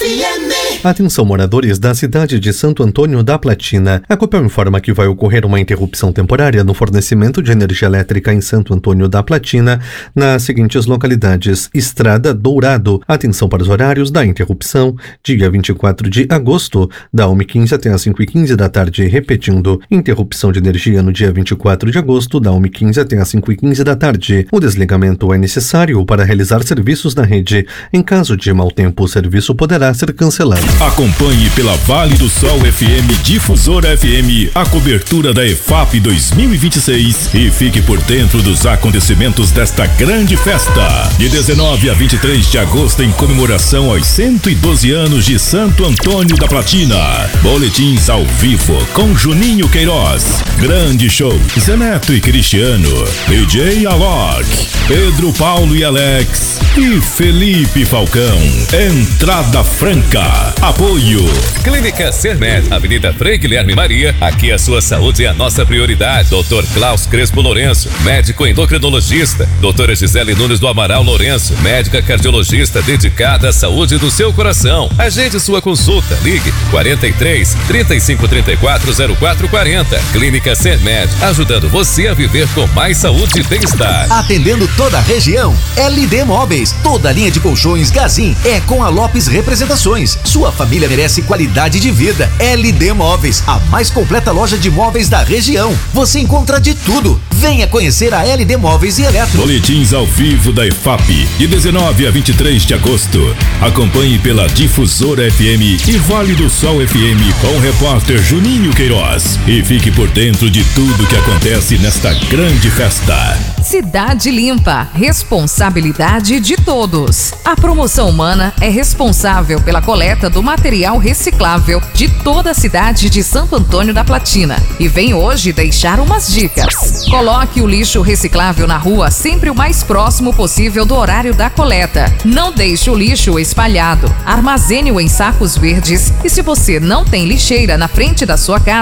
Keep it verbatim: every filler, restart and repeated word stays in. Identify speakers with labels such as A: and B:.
A: M.
B: Atenção, moradores da cidade de Santo Antônio da Platina. A Copel informa que vai ocorrer uma interrupção temporária no fornecimento de energia elétrica em Santo Antônio da Platina, nas seguintes localidades: Estrada Dourado. Atenção para os horários da interrupção. Dia vinte e quatro de agosto, da uma e quinze até as cinco e quinze da tarde. Repetindo, interrupção de energia no dia vinte e quatro de agosto, da uma e quinze até as cinco e quinze da tarde. O desligamento é necessário para realizar serviços na rede. Em caso de mau tempo, o serviço poderá ser cancelado.
C: Acompanhe pela Vale do Sol F M Difusora F M a cobertura da E F A P dois mil e vinte e seis e fique por dentro dos acontecimentos desta grande festa. De dezenove a vinte e três de agosto, em comemoração aos cento e doze anos de Santo Antônio da Platina. Boletins ao vivo com Juninho Queiroz. Grande show, Zé Neto e Cristiano, D J Alok, Pedro Paulo e Alex e Felipe Falcão. Entrada franca. Apoio
D: Clínica Sermed, Avenida Frei Guilherme Maria. Aqui a sua saúde é a nossa prioridade. doutor Klaus Crespo Lourenço, médico endocrinologista. doutora Gisele Nunes do Amaral Lourenço, médica cardiologista dedicada à saúde do seu coração. Agende sua consulta. Ligue quarenta e três, trinta e cinco, trinta e quatro, zero quatro quarenta. Clínica Sermed, ajudando você a viver com mais saúde e bem-estar.
E: Atendendo toda a região, L D Móveis. Toda a linha de colchões Gazin é com a Lopes Representações. Sua família merece qualidade de vida. L D Móveis, a mais completa loja de móveis da região. Você encontra de tudo. Venha conhecer a L D Móveis e Eletro.
C: Boletins ao vivo da E F A P, de dezenove a vinte e três de agosto. Acompanhe pela Difusora F M e Vale do Sol F M com o repórter Juninho Queiroz. E fique por dentro de tudo que acontece nesta grande festa.
F: Cidade Limpa, responsabilidade de todos. A Promoção Humana é responsável pela coleta do material reciclável de toda a cidade de Santo Antônio da Platina e vem hoje deixar umas dicas. Coloque o lixo reciclável na rua sempre o mais próximo possível do horário da coleta. Não deixe o lixo espalhado. Armazene-o em sacos verdes e se você não tem lixeira na frente da sua casa,